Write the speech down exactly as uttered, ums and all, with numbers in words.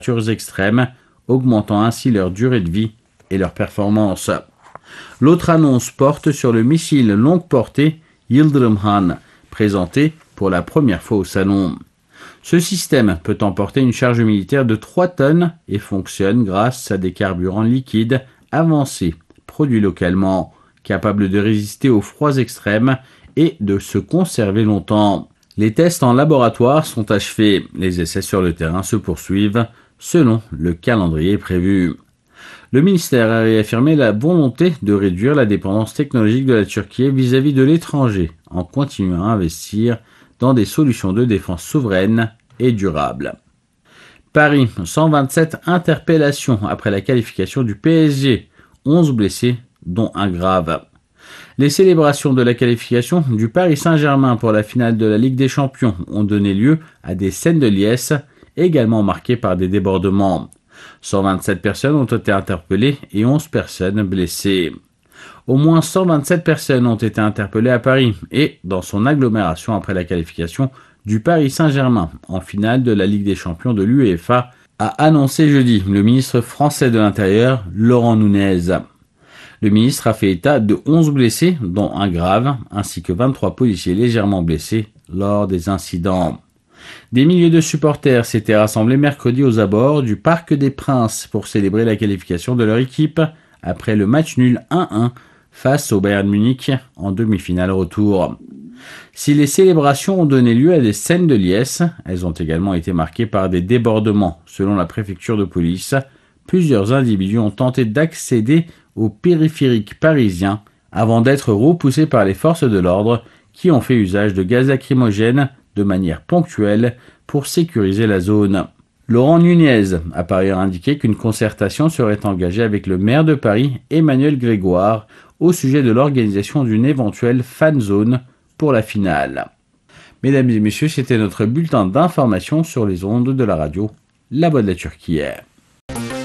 températures extrêmes, augmentant ainsi leur durée de vie et leur performance. L'autre annonce porte sur le missile longue portée Yıldırım Han, présenté pour la première fois au salon. Ce système peut emporter une charge militaire de trois tonnes et fonctionne grâce à des carburants liquides avancés, produits localement, capables de résister aux froids extrêmes et de se conserver longtemps. Les tests en laboratoire sont achevés. Les essais sur le terrain se poursuivent selon le calendrier prévu. Le ministère a réaffirmé la volonté de réduire la dépendance technologique de la Turquie vis-à-vis de l'étranger en continuant à investir dans des solutions de défense souveraines et durables. Paris, cent vingt-sept interpellations après la qualification du P S G, onze blessés, dont un grave. Les célébrations de la qualification du Paris Saint-Germain pour la finale de la Ligue des Champions ont donné lieu à des scènes de liesse, également marquées par des débordements. cent vingt-sept personnes ont été interpellées et onze personnes blessées. Au moins cent vingt-sept personnes ont été interpellées à Paris et dans son agglomération après la qualification du Paris Saint-Germain en finale de la Ligue des Champions de l'UEFA, a annoncé jeudi le ministre français de l'Intérieur, Laurent Nunez. Le ministre a fait état de onze blessés, dont un grave, ainsi que vingt-trois policiers légèrement blessés lors des incidents. Des milliers de supporters s'étaient rassemblés mercredi aux abords du Parc des Princes pour célébrer la qualification de leur équipe après le match nul un un face au Bayern Munich en demi-finale retour. Si les célébrations ont donné lieu à des scènes de liesse, elles ont également été marquées par des débordements. Selon la préfecture de police, plusieurs individus ont tenté d'accéder au périphérique parisien avant d'être repoussés par les forces de l'ordre qui ont fait usage de gaz lacrymogène de manière ponctuelle pour sécuriser la zone. Laurent Nunez a par ailleurs indiqué qu'une concertation serait engagée avec le maire de Paris, Emmanuel Grégoire, au sujet de l'organisation d'une éventuelle fan zone pour la finale. Mesdames et messieurs, c'était notre bulletin d'information sur les ondes de la radio La Voix de la Turquie.